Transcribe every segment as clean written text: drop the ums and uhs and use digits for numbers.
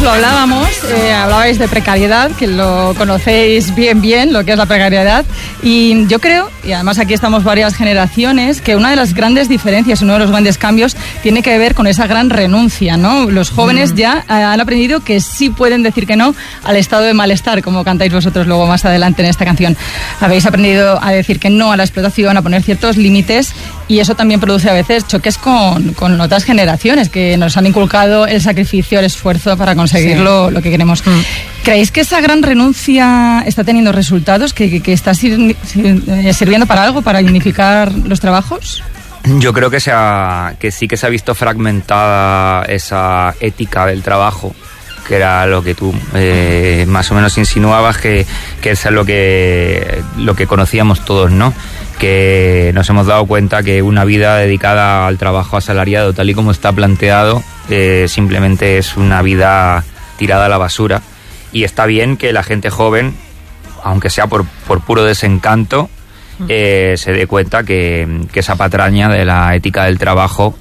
lo hablábamos, hablabais de precariedad, que lo conocéis bien, lo que es la precariedad, y yo creo, y además aquí estamos varias generaciones, que una de las grandes diferencias, uno de los grandes cambios, tiene que ver con esa gran renuncia, ¿no? Los jóvenes ya han aprendido que sí pueden decir que no al estado de malestar, como cantáis vosotros luego más adelante en esta canción. Habéis aprendido a decir que no a la explotación, a poner ciertos límites, y eso también produce a veces choques con otras generaciones que nos han inculcado el sacrificio, el esfuerzo para conseguir lo que queremos. ¿Creéis que esa gran renuncia está teniendo resultados, que está sirviendo para algo, para unificar los trabajos? Yo creo que sí que se ha visto fragmentada esa ética del trabajo, que era lo que tú más o menos insinuabas, que es lo que conocíamos todos, ¿no? Que nos hemos dado cuenta que una vida dedicada al trabajo asalariado, tal y como está planteado, simplemente es una vida tirada a la basura. Y está bien que la gente joven, aunque sea por puro desencanto, se dé cuenta que esa patraña de la ética del trabajo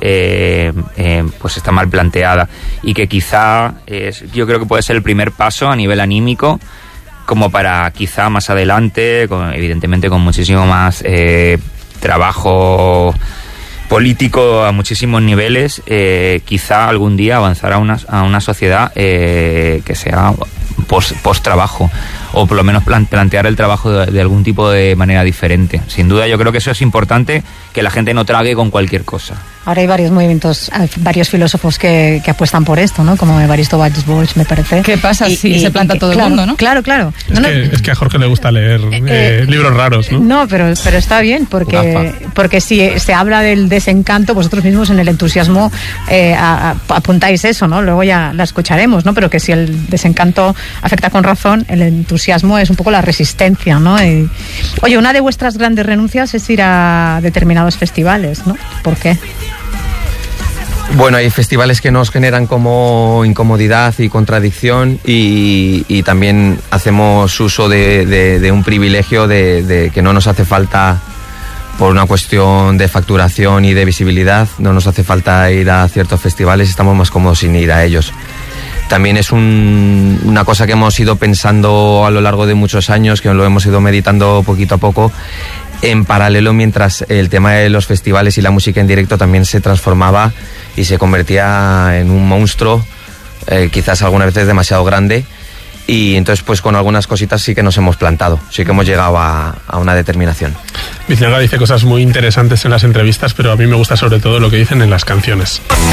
pues está mal planteada, y que quizá yo creo que puede ser el primer paso a nivel anímico, como para quizá más adelante, evidentemente con muchísimo más trabajo político a muchísimos niveles, quizá algún día avanzar a una sociedad que sea post-trabajo, o por lo menos plantear el trabajo de algún tipo de manera diferente. Sin duda yo creo que eso es importante, que la gente no trague con cualquier cosa. Ahora hay varios movimientos, varios filósofos que apuestan por esto, ¿no? Como Evaristo Bages, me parece. ¿Qué pasa si se planta todo el mundo, no? Claro. Es que a Jorge le gusta leer libros raros, ¿no? No, pero está bien, porque si se habla del desencanto, vosotros mismos en el entusiasmo apuntáis eso, ¿no? Luego ya la escucharemos, ¿no? Pero que si el desencanto afecta con razón, el entusiasmo es un poco la resistencia, ¿no? Oye, una de vuestras grandes renuncias es ir a determinados festivales, ¿no? ¿Por qué? Bueno, hay festivales que nos generan como incomodidad y contradicción, y también hacemos uso de un privilegio de que no nos hace falta, por una cuestión de facturación y de visibilidad, no nos hace falta ir a ciertos festivales, estamos más cómodos sin ir a ellos. También es una cosa que hemos ido pensando a lo largo de muchos años, que lo hemos ido meditando poquito a poco, en paralelo, mientras el tema de los festivales y la música en directo también se transformaba y se convertía en un monstruo, quizás algunas veces demasiado grande, y entonces pues con algunas cositas sí que nos hemos plantado, sí que hemos llegado a una determinación. Biznaga dice cosas muy interesantes en las entrevistas, pero a mí me gusta sobre todo lo que dicen en las canciones.